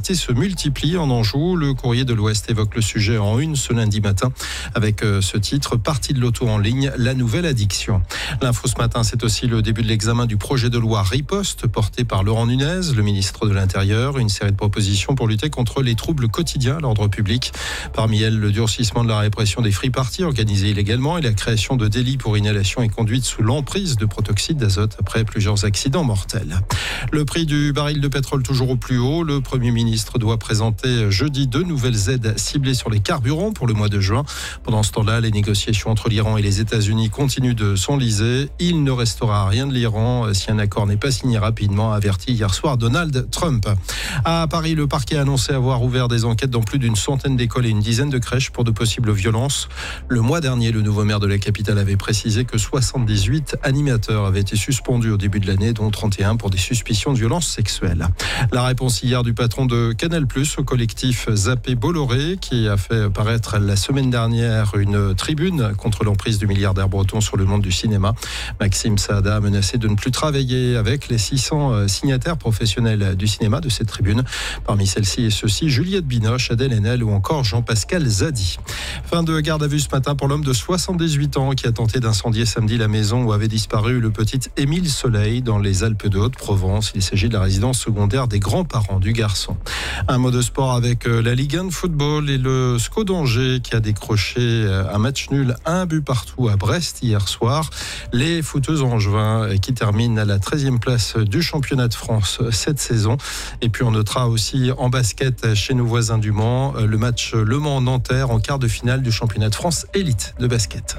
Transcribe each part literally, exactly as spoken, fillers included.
l'actualité se multiplie en Anjou. Le Courrier de l'Ouest évoque le sujet en une ce lundi matin avec ce titre « Partie de l'auto en ligne, la nouvelle addiction ». L'info ce matin, c'est aussi le début de l'examen du projet de loi Riposte porté par Laurent Nunez, le ministre de l'Intérieur. Une série de propositions pour lutter contre les troubles quotidiens à l'ordre public. Parmi elles, le durcissement de la répression des free parties organisés illégalement et la création de délits pour inhalation et conduite sous l'emprise de protoxyde d'azote après plusieurs accidents mortels. Le prix du baril de pétrole toujours au plus haut. Le Premier ministre doit présenter jeudi deux nouvelles aides ciblées sur les carburants pour le mois de juin. Pendant ce temps-là, les négociations entre l'Iran et les États-Unis continuent de s'enliser. Il ne restera rien de l'Iran si un accord n'est pas signé rapidement, a averti hier soir Donald Trump. À Paris, le parquet a annoncé avoir ouvert des enquêtes dans plus d'une centaine d'écoles et une dizaine de crèches pour de possibles violences. Le mois dernier, le nouveau maire de la capitale avait précisé que soixante-dix-huit animateurs avaient été suspendus au début de l'année, dont trente et un pour des suspicions de violences sexuelles. La réponse hier du patron de Canal plus, au collectif Zappé Bolloré, qui a fait paraître la semaine dernière une tribune contre l'emprise du milliardaire breton sur le monde du cinéma. Maxime Saada a menacé de ne plus travailler avec les six cents signataires professionnels du cinéma de cette tribune. Parmi celles-ci et ceux-ci, Juliette Binoche, Adèle Haenel ou encore Jean-Pascal Zadi. Fin de garde à vue ce matin pour l'homme de soixante-dix-huit ans qui a tenté d'incendier samedi la maison où avait disparu le petit Émile Soleil dans les Alpes de Haute-Provence. Il s'agit de la résidence secondaire des grands-parents du garçon. Un mot de sport avec la Ligue un de football et le S C O d'Angers qui a décroché un match nul, un but partout à Brest hier soir. Les footeuses angevins qui terminent à la treizième place du championnat de France cette saison. Et puis on notera aussi en basket chez nos voisins du Mans le match Le Mans-Nanterre en quart de finale du championnat de France élite de basket.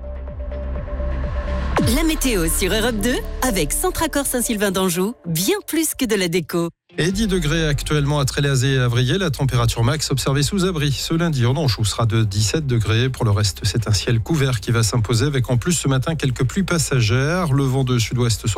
La météo sur Europe deux avec Centracor Saint-Sylvain d'Anjou, bien plus que de la déco. Et dix degrés actuellement à Trélazé et Avrier. La température max observée sous abri ce lundi en Anjou sera de dix-sept degrés. Pour le reste, c'est un ciel couvert qui va s'imposer avec en plus ce matin quelques pluies passagères. Le vent de sud-ouest